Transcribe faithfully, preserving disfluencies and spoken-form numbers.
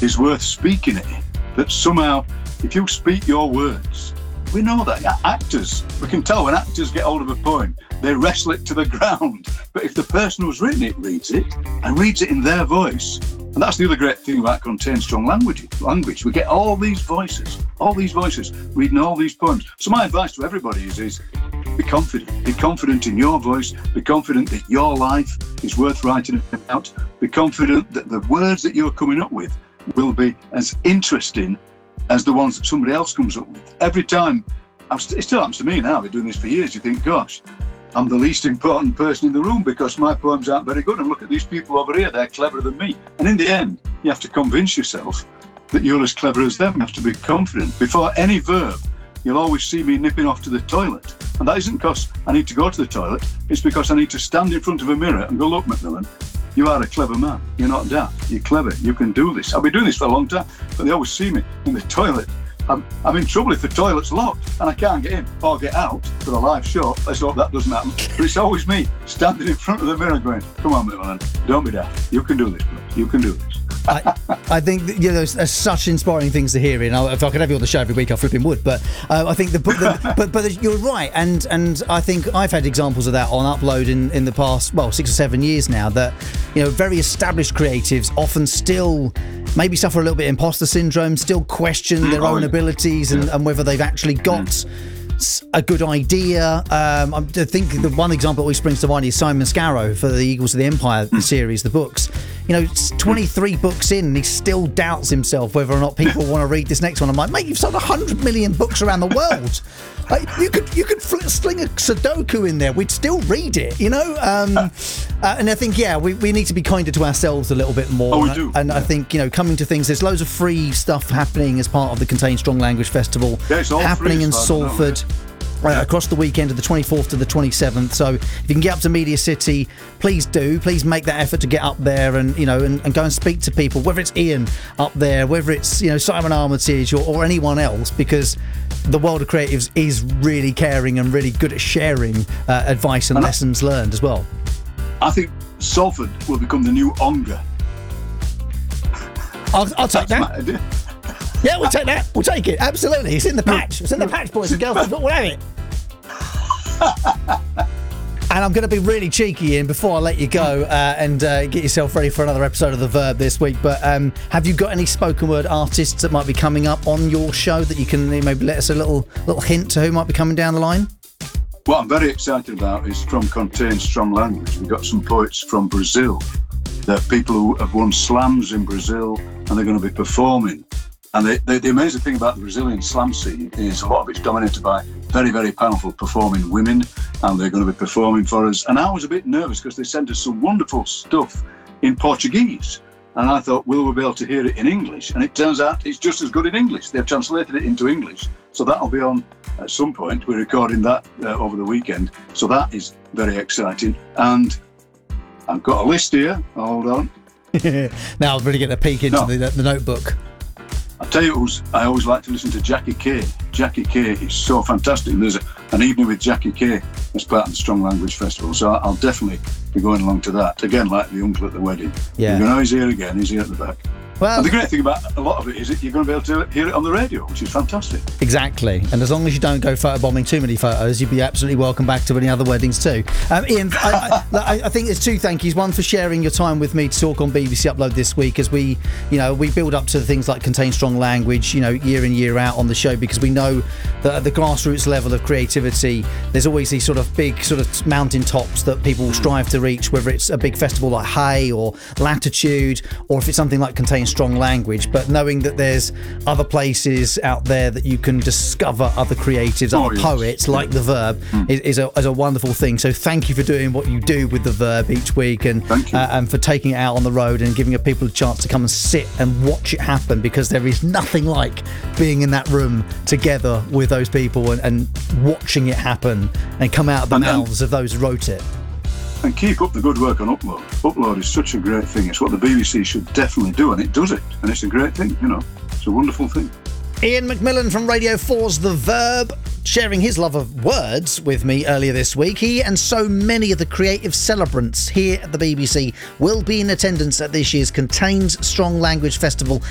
is worth speaking it. That somehow, if you speak your words, we know that actors, we can tell when actors get hold of a poem, they wrestle it to the ground. But if the person who's written it reads it and reads it in their voice, and that's the other great thing about Contain Strong Language. Language, we get all these voices, all these voices reading all these poems. So my advice to everybody is, is be confident. Be confident in your voice. Be confident that your life is worth writing about. Be confident that the words that you're coming up with will be as interesting as the ones that somebody else comes up with. Every time, I'm st- it still happens to me now, I've been doing this for years, you think, gosh, I'm the least important person in the room because my poems aren't very good, and look at these people over here, they're cleverer than me. And in the end, you have to convince yourself that you're as clever as them. You have to be confident. Before any verb, you'll always see me nipping off to the toilet. And that isn't because I need to go to the toilet, it's because I need to stand in front of a mirror and go, look, Macmillan, you are a clever man. You're not daft. You're clever. You can do this. I've been doing this for a long time, but they always see me in the toilet. I'm, I'm in trouble if the toilet's locked and I can't get in or get out for the live show. Let's hope that doesn't happen. But it's always me standing in front of the mirror going, come on, little man, don't be daft. You can do this, bro. You can do this. I, I think that, you know, there's, there's such inspiring things to hear. And if I could have you on the show every week, I flipping would. But uh, I think the, the but but you're right, and and I think I've had examples of that on Upload in, in the past, well, six or seven years now. That, you know, very established creatives often still maybe suffer a little bit of imposter syndrome, still question their own abilities and, and whether they've actually got a good idea. Um, I think the one example that always springs to mind is Simon Scarrow for the Eagles of the Empire series, the books. You know, it's twenty-three books in and he still doubts himself whether or not people want to read this next one. I'm like, mate, you've sold one hundred million books around the world. Like, you could you could fl- sling a Sudoku in there, we'd still read it, you know? Um, uh, and I think, yeah, we, we need to be kinder to ourselves a little bit more. Oh, we and, do. and yeah. I think, you know, coming to things, there's loads of free stuff happening as part of the Contain Strong Language Festival, yeah, it's all happening free in Salford. Uh, across the weekend of the twenty-fourth to the twenty-seventh. So if you can get up to Media City, please do. Please make that effort to get up there and, you know, and, and go and speak to people, whether it's Ian up there, whether it's, you know, Simon Armitage or, or anyone else, because the world of creatives is really caring and really good at sharing uh, advice and, and lessons I, learned as well. I think Salford will become the new Ongar. I'll, I'll take that. Yeah, we'll take that. We'll take it. Absolutely. It's in the patch. It's in the patch, boys and girls. We'll have it. And I'm going to be really cheeky, Ian, before I let you go uh, and uh, get yourself ready for another episode of The Verb this week. But um, have you got any spoken word artists that might be coming up on your show that you can maybe let us a little little hint to who might be coming down the line? What I'm very excited about is from Contain Strong Language. We've got some poets from Brazil. They're people who have won slams in Brazil and they're going to be performing. And the, the, the amazing thing about the Brazilian slam scene is a lot of it's dominated by very, very powerful performing women, and they're going to be performing for us. And I was a bit nervous because they sent us some wonderful stuff in Portuguese. And I thought, will we be able to hear it in English? And it turns out it's just as good in English. They've translated it into English. So that'll be on at some point. We're recording that uh, over the weekend. So that is very exciting. And I've got a list here. Hold on. Now I'm really getting a peek into no. the, the notebook. I'll tell you who's, I always like to listen to Jackie Kay. Jackie Kay is so fantastic. And there's a, an evening with Jackie Kay as part of the Strong Language Festival. So I'll definitely be going along to that. Again, like the uncle at the wedding. Yeah. You know, he's here again, he's here at the back. Well, and the great thing about a lot of it is that you're going to be able to hear it on the radio, which is fantastic. Exactly. And as long as you don't go photobombing too many photos, you'd be absolutely welcome back to any other weddings too. Um, Ian, I, I, I think there's two thank yous. One for sharing your time with me to talk on B B C Upload this week as we, you know, we build up to things like Contain Strong Language, you know, year in, year out on the show, because we know that at the grassroots level of creativity, there's always these sort of big sort of mountain tops that people strive to reach, whether it's a big festival like Hay or Latitude, or if it's something like Contain Strong Language. But knowing that there's other places out there that you can discover other creatives, oh, other yes. poets like The Verb mm. is, is, a, is a wonderful thing. So thank you for doing what you do with The Verb each week, and uh, and for taking it out on the road and giving people a chance to come and sit and watch it happen, because there is nothing like being in that room together with those people and, and watching it happen and come out of the and mouths then, of those who wrote it. And keep up the good work on Upload. Upload is such a great thing. It's what the B B C should definitely do, and it does it. And it's a great thing, you know. It's a wonderful thing. Ian Macmillan from Radio four's The Verb, sharing his love of words with me earlier this week. He and so many of the creative celebrants here at the B B C will be in attendance at this year's Contain Strong Language Festival